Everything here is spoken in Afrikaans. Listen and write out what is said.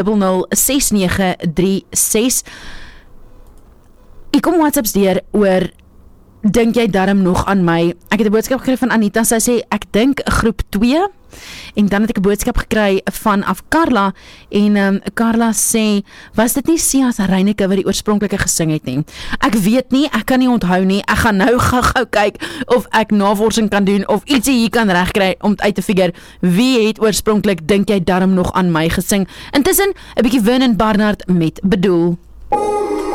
06936. Ek kom WhatsApps deur oor dink jy darm nog aan my? Ek het 'n boodskap gekry van Anita, sy sê ek dink groep 2 en dan het ek 'n boodskap gekry vanaf Carla en Carla sê, was dit nie Sias Reyneke wat die oorspronklike gesing het nie? Ek weet nie, ek kan nie onthou nie, ek gaan nou gou kyk of ek navorsing kan doen of ietsie hier kan regkry om uit te figure wie het oorspronklik dink jy darm nog aan my gesing. Intussen 'n bietjie Vernon Barnard met Bedoel.